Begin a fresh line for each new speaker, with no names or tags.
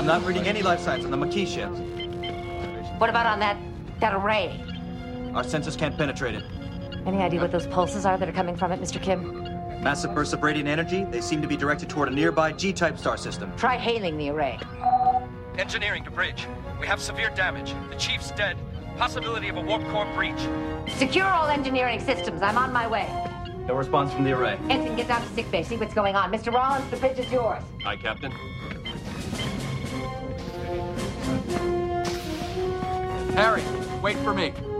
I'm not reading any life signs on the Maquis ship.
What about on that array?
Our sensors can't penetrate it.
Any idea what those pulses are that are coming from it, Mr. Kim?
Massive bursts of radiant energy. They seem to be directed toward a nearby G-type star system.
Try hailing the array.
Engineering to bridge. We have severe damage. The chief's dead. Possibility of a warp core breach.
Secure all engineering systems. I'm on my way.
No response from the array.
Ensign, get down to sickbay. See what's going on. Mr. Rollins, the bridge is yours.
Aye, Captain.
Harry, wait for me.